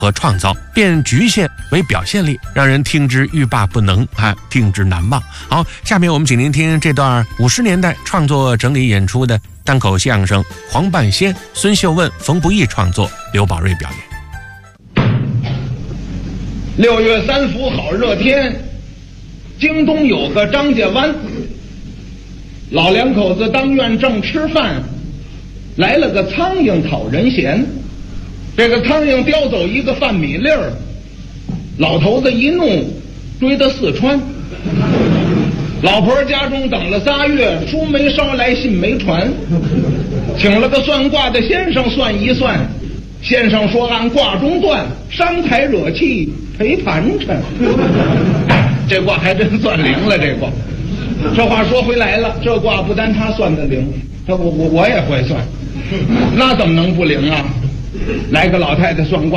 和创造，变局限为表现力，让人听之欲罢不能，听之难忘。好，下面我们请您听这段50年代创作整理演出的单口相声，黄半仙、孙秀问、冯不易创作，刘宝瑞表演。 6月3伏好热天，京东有个张家湾，老两口子当院正吃饭，来了个苍蝇讨人嫌。这个苍蝇叼走一个饭米粒儿，老头子一怒，追到四川。老婆家中等了3月，书没捎来，信没传，请了个算卦的先生算一算，先生说按卦中断，伤财惹气赔盘缠。这卦还真算灵了，这卦。这话说回来了，这卦不单他算的灵，这我也会算，那怎么能不灵啊？来个老太太算卦。